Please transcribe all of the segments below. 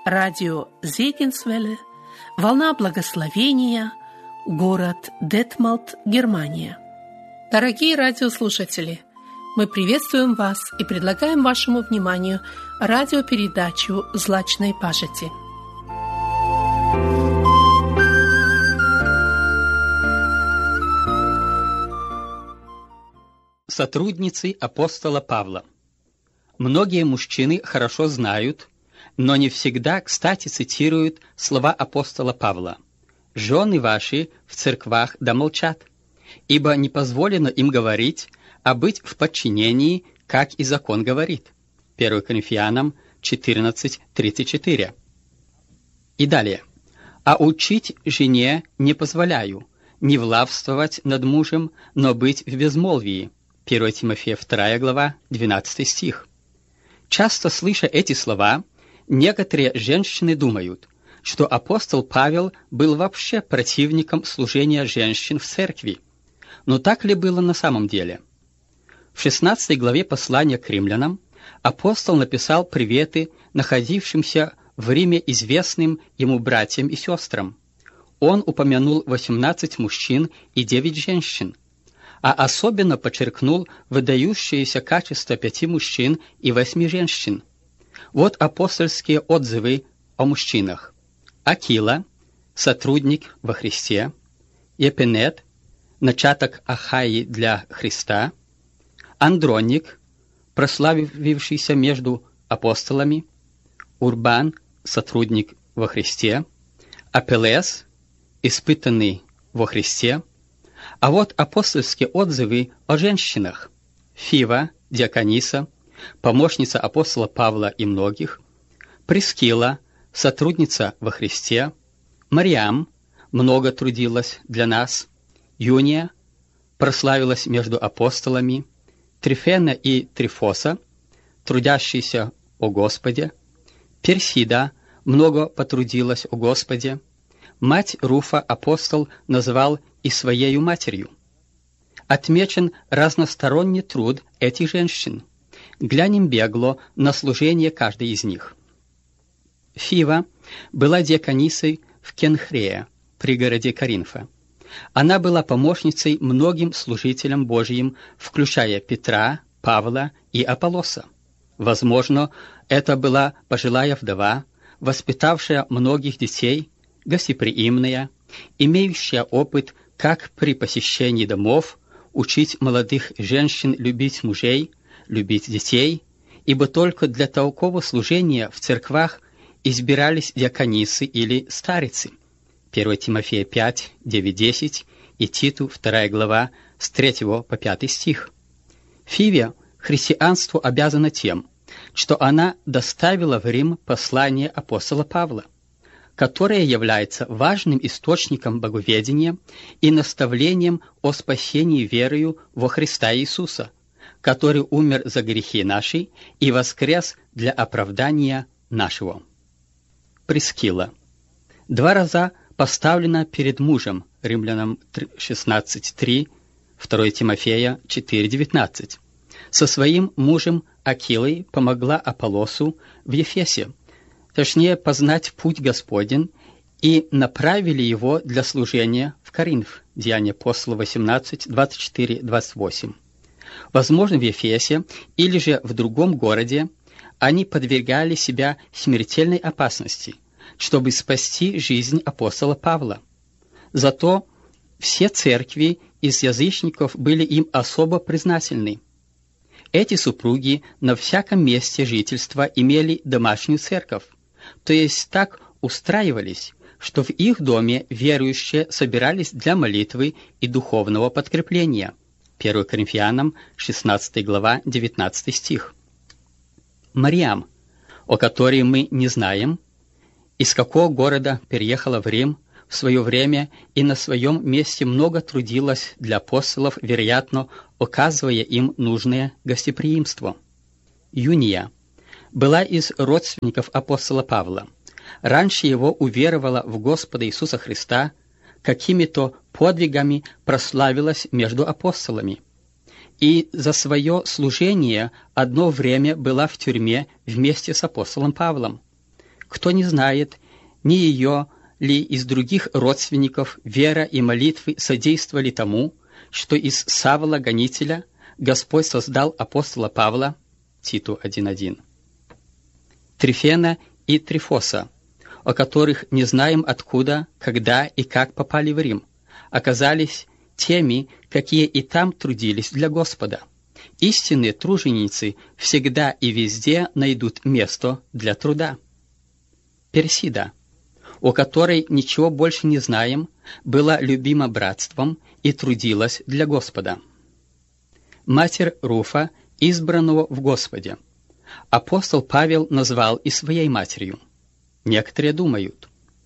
радио Зегенсвелле, волна благословения, город Детмалт, Германия. Дорогие радиослушатели, мы приветствуем вас и предлагаем вашему вниманию радиопередачу «Злачной пажити». Сотрудницы апостола Павла. Многие мужчины хорошо знают, но не всегда, кстати, цитируют слова апостола Павла: «Жены ваши в церквах да молчат, ибо не позволено им говорить, а быть в подчинении, как и закон говорит». 1 Коринфянам 14:34. И далее. «А учить жене не позволяю, не властвовать над мужем, но быть в безмолвии». 1 Тимофея 2 глава, 12 стих. Часто слыша эти слова, некоторые женщины думают, что апостол Павел был вообще противником служения женщин в церкви. Но так ли было на самом деле? В 16 главе послания к римлянам апостол написал приветы находившимся в Риме известным ему братьям и сестрам. Он упомянул 18 мужчин и 9 женщин, а особенно подчеркнул выдающиеся качества 5 мужчин и 8 женщин. Вот апостольские отзывы о мужчинах. Акила, сотрудник во Христе; Епенет, начаток Ахаи для Христа; Андроник, прославившийся между апостолами; Урбан, сотрудник во Христе; Апеллес, испытанный во Христе. А вот апостольские отзывы о женщинах. Фива, диакониса, помощница апостола Павла и многих; Прискила, сотрудница во Христе; Мариам, много трудилась для нас; Юния, прославилась между апостолами; Трифена и Трифоса, трудящиеся о Господе; Персида, много потрудилась о Господе. Мать Руфа апостол называл и своею матерью. Отмечен разносторонний труд этих женщин. Глянем бегло на служение каждой из них. Фива была диаконисой в Кенхрее, пригороде Коринфа. Она была помощницей многим служителям Божьим, включая Петра, Павла и Аполлоса. Возможно, это была пожилая вдова, воспитавшая многих детей, гостеприимная, имеющая опыт как при посещении домов учить молодых женщин любить мужей, любить детей, ибо только для такого служения в церквах избирались диаконисы или старицы. 1 Тимофея 5, 9-10 и Титу 2 глава с 3 по 5 стих. Фиве христианству обязана тем, что она доставила в Рим послание апостола Павла, которое является важным источником боговедения и наставлением о спасении верою во Христа Иисуса, который умер за грехи наши и воскрес для оправдания нашего. Прискила. 2 раза поставлена перед мужем, Римлянам 16:3, 2 Тимофея 4:19. Со своим мужем Акилой помогла Аполлосу в Ефесе, точнее познать путь Господень, и направили его для служения в Коринф. Деяния апостола 18, 24-28. Возможно, в Ефесе или же в другом городе они подвергали себя смертельной опасности, чтобы спасти жизнь апостола Павла. Зато все церкви из язычников были им особо признательны. Эти супруги на всяком месте жительства имели домашнюю церковь, то есть так устраивались, что в их доме верующие собирались для молитвы и духовного подкрепления. 1 Коринфянам 16 глава 19 стих. Мариам, о которой мы не знаем, из какого города переехала в Рим в свое время и на своем месте много трудилась для апостолов, вероятно, оказывая им нужное гостеприимство. Юния была из родственников апостола Павла. Раньше его уверовала в Господа Иисуса Христа, какими-то подвигами прославилась между апостолами. И за свое служение одно время была в тюрьме вместе с апостолом Павлом. кто не знает, ни ее ли из других родственников вера и молитвы содействовали тому, что из Савла гонителя Господь создал апостола Павла, Титу 1:1, Трифена и Трифоса, о которых не знаем откуда, когда и как попали в Рим, оказались теми, какие и там трудились для Господа. Истинные труженицы всегда и везде найдут место для труда. Персида, о которой ничего больше не знаем, была любима братством и трудилась для Господа. Матерь Руфа, избранного в Господе, апостол Павел назвал и своей матерью. Некоторые думают,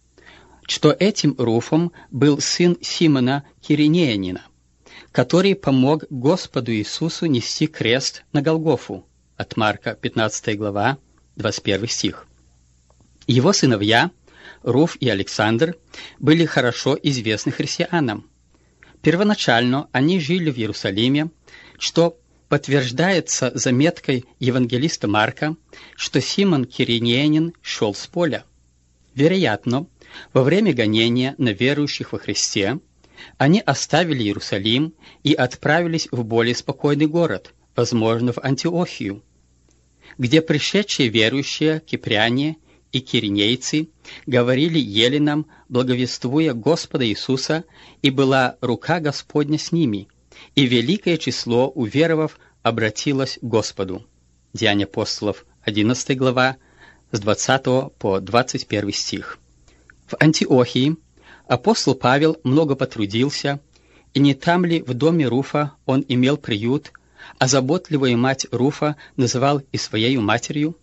что этим Руфом был сын Симона Киринеянина, который помог Господу Иисусу нести крест на Голгофу, от Марка 15 глава, 21 стих. Его сыновья, Руф и Александр, были хорошо известны христианам. Первоначально они жили в Иерусалиме, что подтверждается заметкой евангелиста Марка, что Симон Киринеянин шел с поля. Вероятно, во время гонения на верующих во Христе они оставили Иерусалим и отправились в более спокойный город, возможно, в Антиохию, где пришедшие верующие кипряне и киринейцы говорили еленам, благовествуя Господа Иисуса, и была рука Господня с ними, и великое число уверовав обратилось к Господу. Деяния апостолов, 11 глава, с 20 по 21 стих. В Антиохии апостол Павел много потрудился, и не там ли в доме Руфа он имел приют, а заботливая мать Руфа называл и своею матерью?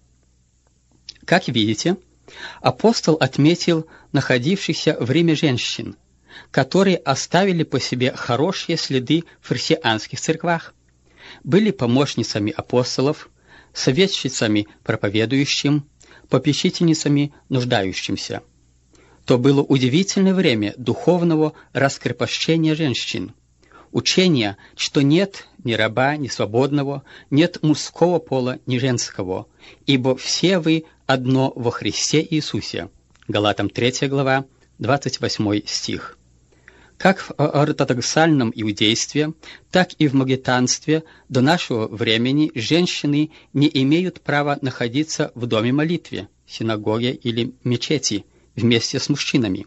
Как видите, апостол отметил находившихся в Риме женщин, которые оставили по себе хорошие следы в христианских церквах, были помощницами апостолов, советчицами проповедующим, попечительницами нуждающимся. То было удивительное время духовного раскрепощения женщин, учения, что нет ни раба, ни свободного, нет мужского пола, ни женского, ибо все вы одно во Христе Иисусе. Галатам 3 глава, 28 стих. Как в ортодоксальном иудействе, так и в магометанстве до нашего времени женщины не имеют права находиться в доме молитвы, синагоге или мечети вместе с мужчинами.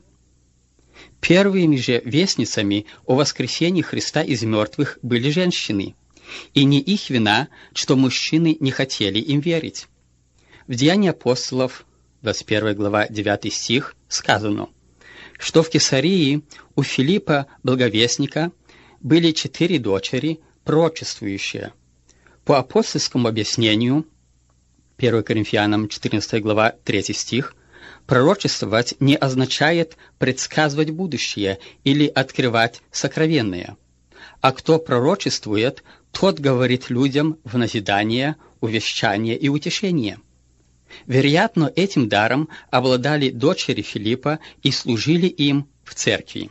Первыми же вестницами о воскресении Христа из мертвых были женщины, и не их вина, что мужчины не хотели им верить. В Деянии апостолов, 21 глава, 9 стих, сказано, что в Кесарии у Филиппа Благовестника были 4 дочери, пророчествующие. По апостольскому объяснению, 1 Коринфянам 14 глава, 3 стих, пророчествовать не означает предсказывать будущее или открывать сокровенное. А кто пророчествует, тот говорит людям в назидание, увещание и утешение. Вероятно, этим даром обладали дочери Филиппа и служили им в церкви.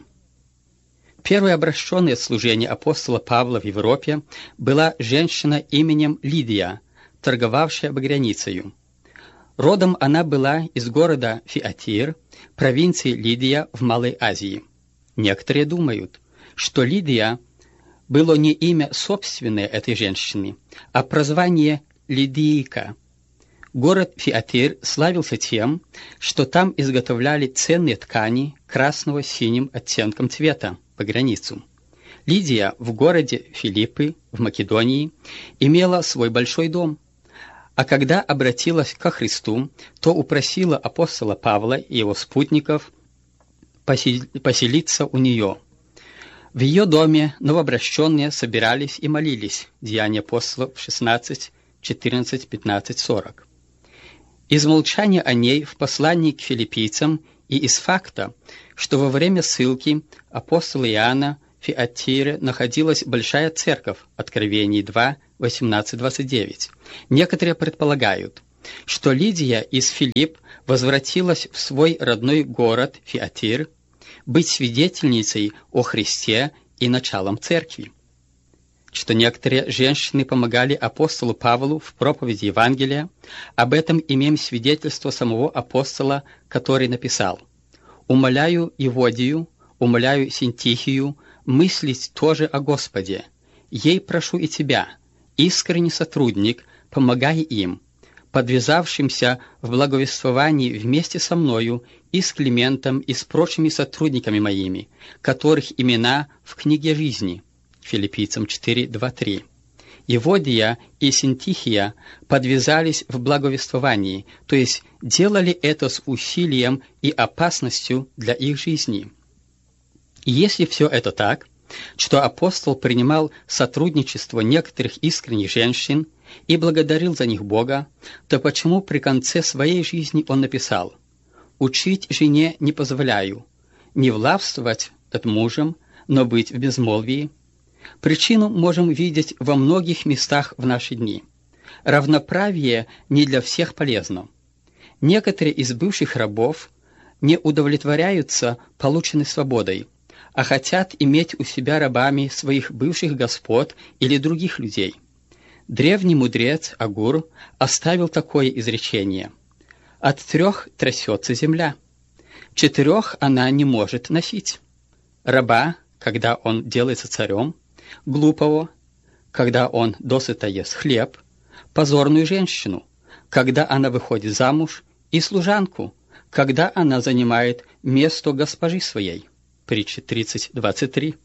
Первое обращенное служение апостола Павла в Европе была женщина именем Лидия, торговавшая багряницею. Родом она была из города Фиатир, провинции Лидия в Малой Азии. Некоторые думают, что Лидия было не имя собственное этой женщины, а прозвание Лидийка. Город Фиатир славился тем, что там изготовляли ценные ткани красного с синим оттенком цвета по границу. Лидия в городе Филиппы в Македонии имела свой большой дом, а когда обратилась ко Христу, то упросила апостола Павла и его спутников поселиться у нее. В ее доме новообращенные собирались и молились. Деяния апостолов 16, 14, 15, 40. Из молчания о ней в послании к филиппийцам и из факта, что во время ссылки апостола Иоанна в Фиатире находилась большая церковь, Откровений 2, 18-29. Некоторые предполагают, что Лидия из Филипп возвратилась в свой родной город Фиатир быть свидетельницей о Христе и началом церкви. что некоторые женщины помогали апостолу Павлу в проповеди Евангелия. Об этом имеем свидетельство самого апостола, который написал: «Умоляю Еводию, умоляю Синтихию мыслить тоже о Господе. Ей прошу и тебя, искренний сотрудник, помогай им, подвязавшимся в благовествовании вместе со мною и с Климентом и с прочими сотрудниками моими, которых имена в книге жизни». Филиппийцам 4:2-3. Еводия и Синтихия подвязались в благовествовании, то есть делали это с усилием и опасностью для их жизни. И если все это так, что апостол принимал сотрудничество некоторых искренних женщин и благодарил за них Бога, то почему при конце своей жизни он написал: «Учить жене не позволяю, не властвовать над мужем, но быть в безмолвии»? Причину можем видеть во многих местах в наши дни. Равноправие не для всех полезно. Некоторые из бывших рабов не удовлетворяются полученной свободой, а хотят иметь у себя рабами своих бывших господ или других людей. Древний мудрец Агур оставил такое изречение: «От 3 трясется земля, 4 она не может носить. Раба, когда он делается царем, глупого, когда он досыта ест хлеб, позорную женщину, когда она выходит замуж, и служанку, когда она занимает место госпожи своей». Притча 30:23.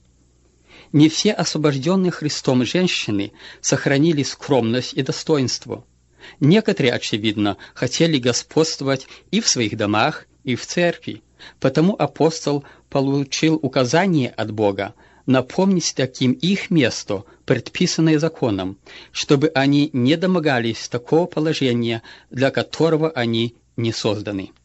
Не все освобожденные Христом женщины сохранили скромность и достоинство. Некоторые, очевидно, хотели господствовать и в своих домах, и в церкви, потому апостол получил указание от Бога напомнить таким их место, предписанное законом, чтобы они не домогались такого положения, для которого они не созданы.